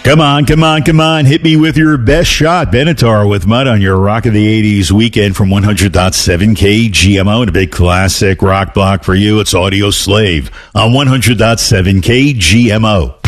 Come on, come on, come on. Hit me with your best shot. Benatar with Mud on your Rock of the 80s weekend from 100.7 KGMO. And a big classic rock block for you. It's Audio Slave on 100.7 KGMO.